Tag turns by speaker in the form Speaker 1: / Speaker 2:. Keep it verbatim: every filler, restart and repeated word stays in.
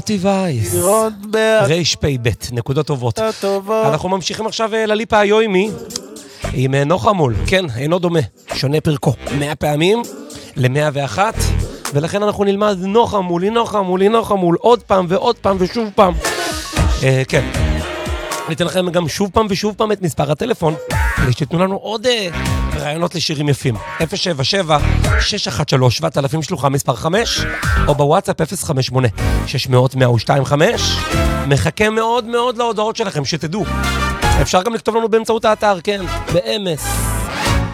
Speaker 1: פוזיטיב אייס. רייש פי בית, נקודות טובות. אנחנו ממשיכים עכשיו לליפה היומי עם נוחמול. כן, אינו דומה, שונה פרקו. מאה פעמים ל-מאה ואחת, ולכן אנחנו נלמד נוחמול, נוחמול, נוחמול, עוד פעם ועוד פעם ושוב פעם. אה, כן. ניתן לכם גם שוב פעם ושוב פעם את מספר הטלפון, כדי שתתנו לנו עוד אה, רעיונות לשירים יפים. אפס שבע שבע שש אחת שלוש שבע אלפים שלוחה מספר חמש, או בוואטסאפ אפס חמש שמונה שש מאות מאה ושתיים חמש. מחכה מאוד מאוד להודעות שלכם, שתדעו. אפשר גם לכתוב לנו באמצעות האתר, כן, ב-אמס.